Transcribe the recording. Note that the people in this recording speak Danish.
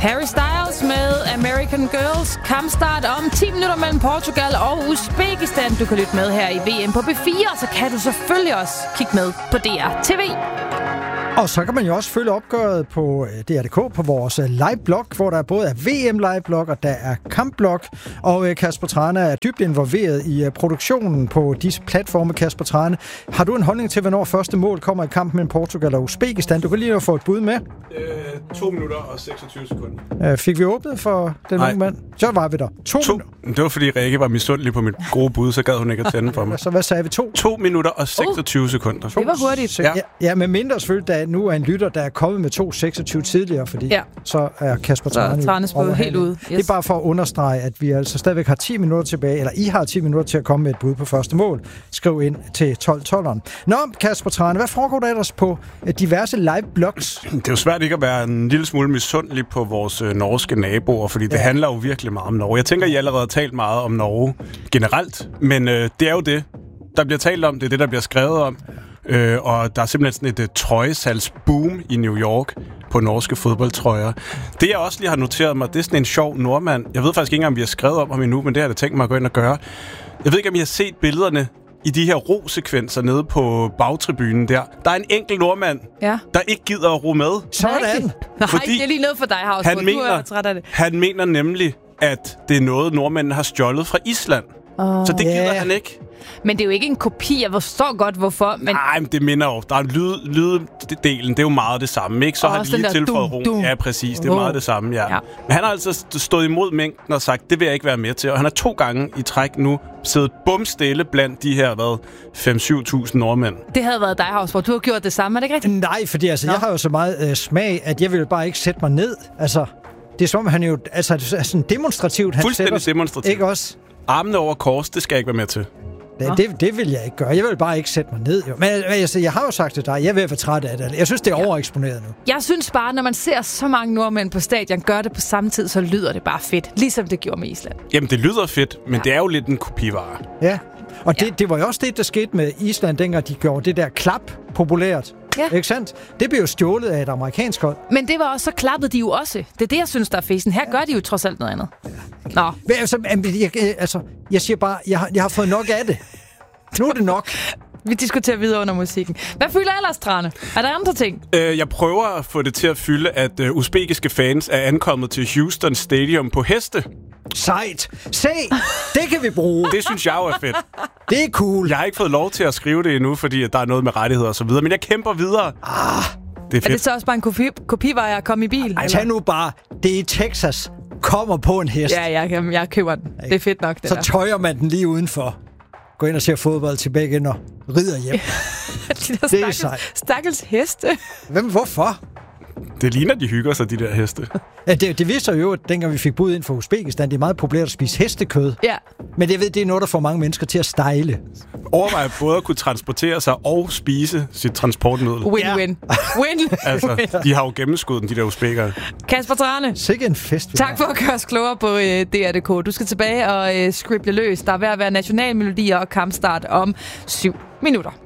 Harry Styles med American Girls. Kampstart om 10 minutter mellem Portugal og Uzbekistan. Du kan lytte med her i VM på B4, så kan du selvfølgelig også kigge med på DR TV. Og så kan man jo også følge opgøret på DR.dk på vores live-blog, hvor der både er VM-live-blog og der er kampblog. Og Kasper Trane er dybt involveret i produktionen på disse platforme. Kasper Trane, har du en holdning til, hvornår første mål kommer i kampen mellem Portugal og Uzbekistan? Du kan lige få et bud med. 2 minutter og 26 sekunder. Fik vi åbnet for den unge mand? Så var vi der. 2 minutter. Det var fordi Rikke var misundelig på mit gode bud, så gad hun ikke at tænde for mig. Så hvad sagde vi? 2 minutter og 26 sekunder. Det var hurtigt. Ja, med mindre selvfølgelig, der nu er en lytter, der er kommet med 2.26 tidligere, fordi så er Kasper Trane helt ude. Yes. Det er bare for at understrege, at vi altså stadigvæk har 10 minutter tilbage, eller I har 10 minutter til at komme med et bud på første mål. Skriv ind til 12-12'eren. Nå, Kasper Trane, hvad foregår der ellers på diverse live-blogs? Det er jo svært ikke at være en lille smule misundelig på vores norske naboer, fordi det handler jo virkelig meget om Norge. Jeg tænker, I allerede har talt meget om Norge generelt, men det er jo det, der bliver talt om, det er det, der bliver skrevet om. Og der er simpelthen sådan et trøjesalgsboom i New York på norske fodboldtrøjer. Det jeg også lige har noteret mig, det er sådan en sjov nordmand. Jeg ved faktisk ikke engang, om vi har skrevet om ham endnu, men det har jeg tænkt mig at gå ind og gøre. Jeg ved ikke, om I har set billederne i de her rosekvenser nede på bagtribunen der. Der er en enkelt nordmand, der ikke gider at ro med. Sådan! Nej, det er lige noget for dig, Havsgaard. Han mener nemlig, at det er noget, nordmændene har stjålet fra Island. Så det gider han ikke. Men det er jo ikke en kopi. Jeg forstår godt, hvorfor. Men... Nej, men det minder jo. Der er lyddelen. Det er jo meget det samme, ikke? Så har de lige tilføjet ro. Ja, præcis. Det er meget det samme, ja. Men han har altså stået imod mængden og sagt, det vil jeg ikke være med til. Og han har 2 gange i træk nu siddet bumstille blandt de her, 5-7.000 nordmænd. Det havde været dig, Havsgaard. Du har gjort det samme, er det ikke rigtigt? Nej, fordi jeg har jo så meget smag, at jeg vil bare ikke sætte mig ned. Altså, det er som om han jo... Altså, sådan demonstrativt... Fuldstændig demonstrativt. Ikke også? Armene over kors, det skal jeg ikke være med til. Det vil jeg ikke gøre. Jeg vil bare ikke sætte mig ned. Jo. Men jeg har jo sagt til dig, jeg vil være træt af det. Jeg synes, det er overeksponeret nu. Jeg synes bare, når man ser så mange nordmænd på stadion gøre det på samme tid, så lyder det bare fedt. Ligesom det gjorde med Island. Jamen, det lyder fedt, men det er jo lidt en kopivare. Ja, og det var jo også det, der skete med Island, dengang de gjorde det der klap populært. Ja. Ikke sandt? Det blev jo stjålet af et amerikansk hold. Men det var også, så klappede de jo også. Det er det, jeg synes, der er fesen. Her gør de jo trods alt noget andet. Nå. Jeg siger bare, jeg har fået nok af det. Nu er det nok. Vi diskuterer videre under musikken. Hvad fylder ellers, Trane? Er der andre ting? Jeg prøver at få det til at fylde, at uzbekiske fans er ankommet til Houston Stadium på heste. Sejt. Se, det kan vi bruge. Det synes jeg jo er fedt. Det er cool. Jeg har ikke fået lov til at skrive det endnu, fordi der er noget med rettigheder og så videre, men jeg kæmper videre. Det er fedt. Er det så også bare en kopivare at komme i bil? Ej, tag nu bare. Det er i Texas. Kommer på en hest. Ja, jeg køber den. Det er fedt nok, det så der. Så tøjer man den lige udenfor. Gå ind og ser fodbold tilbage igen og rider hjem. Det er sejt. Stakkels heste. Hvorfor? Det ligner, de hygger sig, de der heste. Ja, det viser jo, at dengang vi fik bud ind for Uzbekistan, det er meget populært at spise hestekød. Ja. Men jeg ved, det er noget, der får mange mennesker til at stejle. Overvej både at kunne transportere sig og spise sit transportmiddel. Win-win. Altså, de har jo gennemskuddet, de der uzbekere. Kasper Trane. Sikke en fest. Tak for at gøre os klogere på DR.dk. Du skal tilbage og scribble løs. Der er ved at være nationalmelodier og kampstart om 7 minutter.